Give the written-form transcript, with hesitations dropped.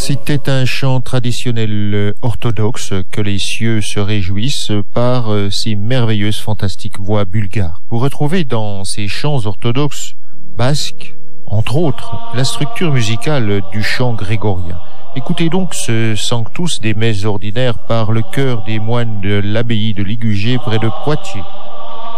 C'était un chant traditionnel orthodoxe que les cieux se réjouissent par ces merveilleuses fantastiques voix bulgares. Vous retrouvez dans ces chants orthodoxes basques, entre autres, la structure musicale du chant grégorien. Écoutez donc ce Sanctus des messes ordinaires par le chœur des moines de l'abbaye de Ligugé près de Poitiers.